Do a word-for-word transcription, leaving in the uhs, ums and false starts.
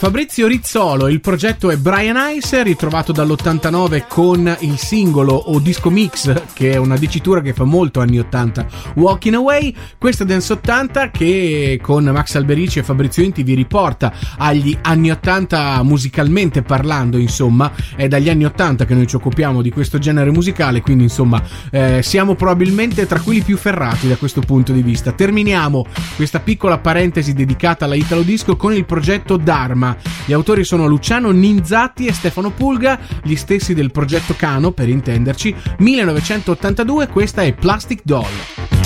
Fabrizio Rizzolo, il progetto è Brian Ice, ritrovato dall'ottantanove con il singolo o disco mix, che è una dicitura che fa molto anni ottanta, Walking Away. Questa Dance ottanta che con Max Alberici e Fabrizio Inti vi riporta agli anni ottanta musicalmente parlando, insomma è dagli anni ottanta che noi ci occupiamo di questo genere musicale, quindi insomma eh, siamo probabilmente tra quelli più ferrati da questo punto di vista. Terminiamo questa piccola parentesi dedicata alla Italo Disco con il progetto Dharma. Gli autori sono Luciano Ninzatti e Stefano Pulga, gli stessi del progetto Cano per intenderci. millenovecentottantadue, questa è Plastic Doll.